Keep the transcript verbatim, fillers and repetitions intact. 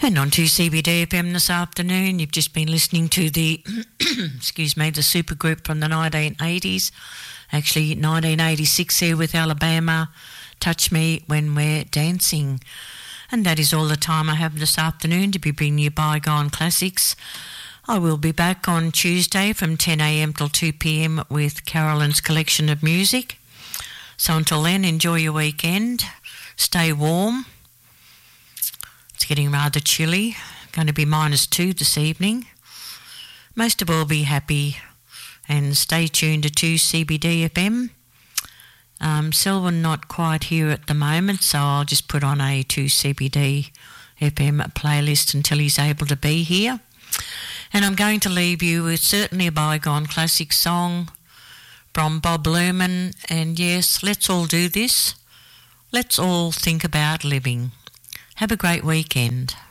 And on to C B D F M this afternoon. You've just been listening to the, excuse me, the supergroup from the nineteen eighties. Actually, nineteen eighty-six here with Alabama, Touch Me When We're Dancing. And that is all the time I have this afternoon to be bringing you Bygone Classics. I will be back on Tuesday from ten a.m. till two p.m. with Carolyn's collection of music. So until then, enjoy your weekend. Stay warm. It's getting rather chilly. Going to be minus two this evening. Most of all, be happy and stay tuned to two C B D F M. Um, Selwyn not quite here at the moment, so I'll just put on a two C B D F M playlist until he's able to be here. And I'm going to leave you with certainly a Bygone Classic song from Bob Luman. And yes, let's all do this. Let's all think about living. Have a great weekend.